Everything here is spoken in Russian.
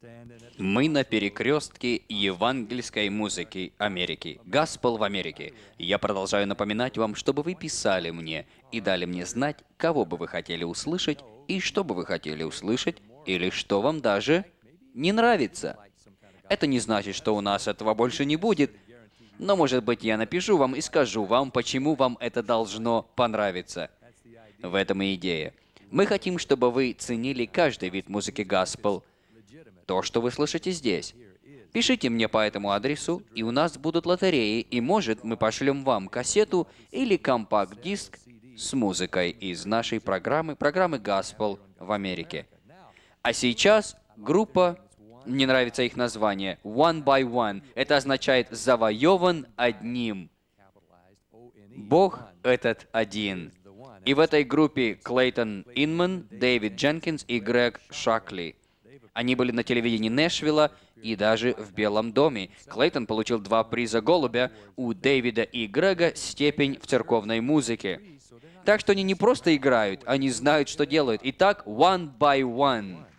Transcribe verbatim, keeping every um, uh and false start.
Мы на перекрестке евангельской музыки Америки. Гаспел в Америке. Я продолжаю напоминать вам, чтобы вы писали мне и дали мне знать, кого бы вы хотели услышать, и что бы вы хотели услышать, или что вам даже не нравится. Это не значит, что у нас этого больше не будет, но, может быть, я напишу вам и скажу вам, почему вам это должно понравиться. В этом и идея. Мы хотим, чтобы вы ценили каждый вид музыки гаспел, то, что вы слышите здесь. Пишите мне по этому адресу, и у нас будут лотереи, и, может, мы пошлем вам кассету или компакт-диск с музыкой из нашей программы, программы Gospel в Америке. А сейчас группа, мне нравится их название, One by One. Это означает «завоеван одним». Бог этот один. И в этой группе Клейтон Инман, Дэвид Дженкинс и Грег Шакли. Они были на телевидении Нэшвилла и даже в Белом доме. Клейтон получил два приза Голубя, у Дэвида и Грега степень в церковной музыке. Так что они не просто играют, они знают, что делают. Итак, One by One.